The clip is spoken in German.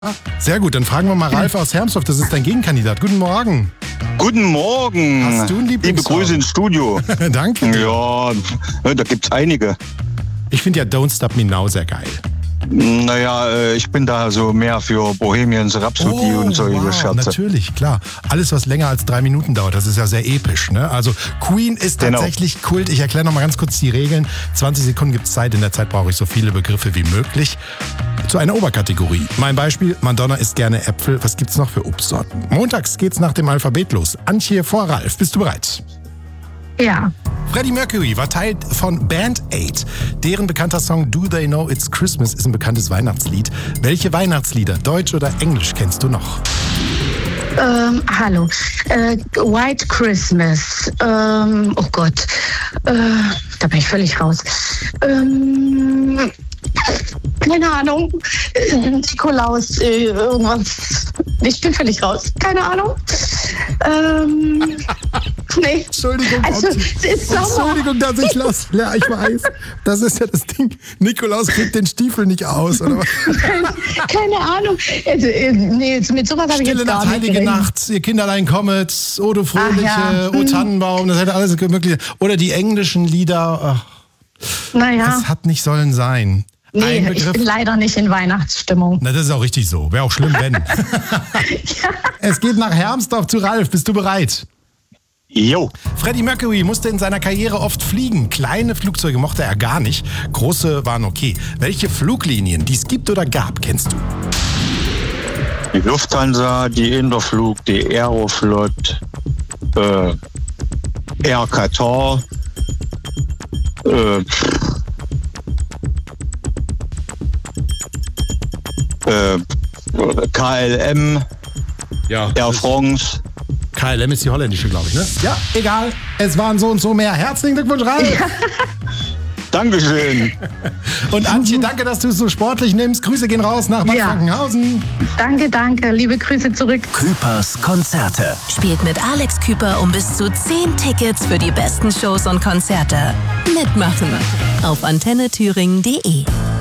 Sehr gut, dann fragen wir mal Ralf aus Hermsdorf, das ist dein Gegenkandidat. Guten Morgen. Guten Morgen. Hast du einen Liebe Lieblingssong? Grüße ins Studio. Danke. Ja, da gibt's einige. Ich finde ja Don't Stop Me Now sehr geil. Naja, ich bin da so mehr für Bohemians Rhapsody und solche Scherze. Natürlich, klar. Alles, was länger als 3 Minuten dauert, das ist ja sehr episch. Ne? Also Queen ist tatsächlich Kult. Ich erkläre noch mal ganz kurz die Regeln. 20 Sekunden gibt es Zeit. In der Zeit brauche ich so viele Begriffe wie möglich. Zu einer Oberkategorie. Mein Beispiel, Madonna isst gerne Äpfel. Was gibt's noch für Obstsorten? Montags geht's nach dem Alphabet los. Antje vor Ralf. Bist du bereit? Ja. Freddie Mercury war Teil von Band Aid. Deren bekannter Song Do They Know It's Christmas ist ein bekanntes Weihnachtslied. Welche Weihnachtslieder, Deutsch oder Englisch, kennst du noch? Hallo. White Christmas. Oh Gott. Da bin ich völlig raus. Keine Ahnung. Nikolaus, irgendwas. Ich bin völlig raus. Keine Ahnung. Nee. Entschuldigung, also, es ist Sommer. Entschuldigung, dass ich lasse. Ja, ich weiß. Das ist ja das Ding. Nikolaus kriegt den Stiefel nicht aus, oder was? Keine Ahnung. Also, nee, mit sowas habe ich jetzt gar nicht Heilige Nacht, ihr Kinderlein kommet, O du Fröhliche, O Tannenbaum, das hätte alles mögliche. Oder die englischen Lieder. Naja. Das hat nicht sollen sein. Nee, ich bin leider nicht in Weihnachtsstimmung. Na, das ist auch richtig so. Wäre auch schlimm, wenn. Ja. Es geht nach Hermsdorf zu Ralf. Bist du bereit? Jo. Freddie Mercury musste in seiner Karriere oft fliegen. Kleine Flugzeuge mochte er gar nicht. Große waren okay. Welche Fluglinien, die es gibt oder gab, kennst du? Die Lufthansa, die Interflug, die Aeroflot, Air Qatar, KLM, Air France. KLM ist die holländische, glaube ich, ne? Ja, egal. Es waren so und so mehr. Herzlichen Glückwunsch, Ralf. Ja. Dankeschön. Und Antje, danke, dass du es so sportlich nimmst. Grüße gehen raus nach Bad Frankenhausen. Danke. Liebe Grüße zurück. Küpers Konzerte. Spielt mit Alex Küper um bis zu 10 Tickets für die besten Shows und Konzerte. Mitmachen auf antennethüringen.de.